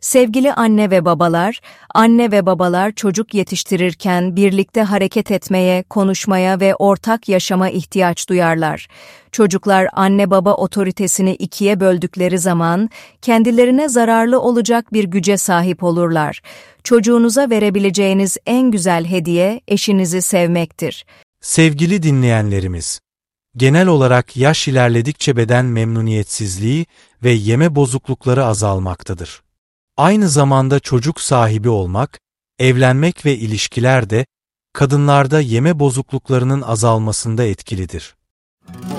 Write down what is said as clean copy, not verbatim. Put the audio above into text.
Sevgili anne ve babalar çocuk yetiştirirken birlikte hareket etmeye, konuşmaya ve ortak yaşama ihtiyaç duyarlar. Çocuklar anne baba otoritesini ikiye böldükleri zaman kendilerine zararlı olacak bir güce sahip olurlar. Çocuğunuza verebileceğiniz en güzel hediye eşinizi sevmektir. Sevgili dinleyenlerimiz, genel olarak yaş ilerledikçe beden memnuniyetsizliği ve yeme bozuklukları azalmaktadır. Aynı zamanda çocuk sahibi olmak, evlenmek ve ilişkiler de kadınlarda yeme bozukluklarının azalmasında etkilidir.